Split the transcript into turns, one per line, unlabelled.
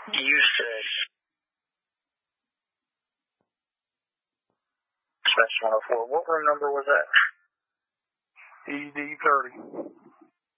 You said Special 104. What room number was that?
ED 30.